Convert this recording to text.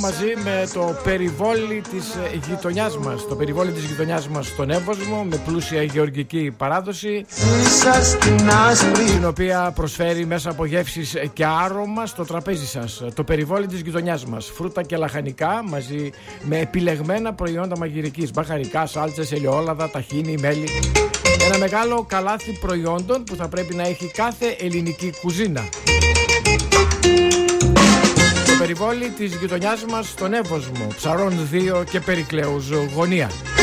μαζί με το περιβόλι της γειτονιάς μας. Το περιβόλι της γειτονιάς μας στον Εύωσμο, με πλούσια γεωργική παράδοση, την οποία προσφέρει μέσα από γεύσεις και άρωμα στο τραπέζι σας. Το περιβόλι της γειτονιάς μας. Φρούτα και λαχανικά μαζί με επιλεγμένα προϊόντα μαγειρικής. Μπαχαρικά, σάλτσες, ελαιόλαδα, ταχίνι, μέλι. Ένα μεγάλο καλάθι προϊόντων που θα πρέπει να έχει κάθε ελληνική κουζίνα. Το περιβόλι της γειτονιάς μας στον Εύωσμο, Ψαρών 2 και Περικλέους γωνία.